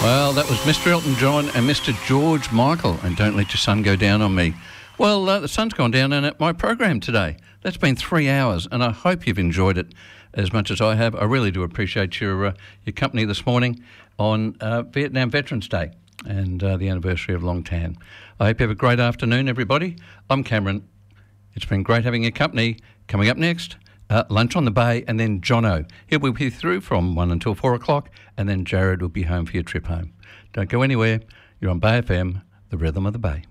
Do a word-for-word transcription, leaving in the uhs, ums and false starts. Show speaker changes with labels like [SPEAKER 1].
[SPEAKER 1] Well, that was Mister Elton John and Mister George Michael, and Don't Let Your Sun Go Down on Me. Well, uh, the sun's gone down in my program today. That's been three hours, and I hope you've enjoyed it as much as I have. I really do appreciate your uh, your company this morning on uh, Vietnam Veterans Day and uh, the anniversary of Long Tan. I hope you have a great afternoon, everybody. I'm Cameron. It's been great having your company. Coming up next, uh, Lunch on the Bay, and then Jono. He'll be through from one until four o'clock, and then Jared will be home for your trip home. Don't go anywhere. You're on Bay F M, the rhythm of the Bay.